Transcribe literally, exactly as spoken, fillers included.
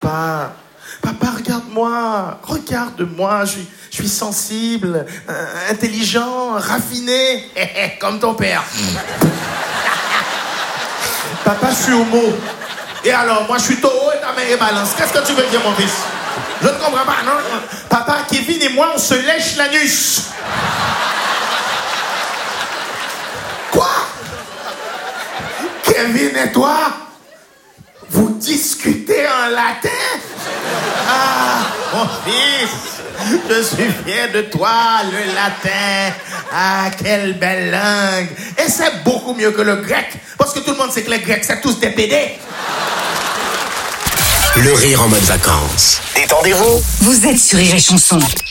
papa. Papa, regarde-moi. Regarde-moi. Je suis, je suis sensible, euh, intelligent, raffiné. Comme ton père. Papa, je suis homo. Et alors, moi, je suis taureau et ta mère est balance. Qu'est-ce que tu veux dire, mon fils? Je ne comprends pas, non? Papa, Kevin et moi, on se lèche l'anus. Quoi? Kevin et toi, vous discutez en latin? Ah, mon fils, je suis fier de toi, le latin. Ah, quelle belle langue. Et c'est beaucoup mieux que le grec. Parce que tout le monde sait que les Grecs, c'est tous des pédés. Le rire en mode vacances. Détendez-vous. Vous êtes sur Rire et Chanson.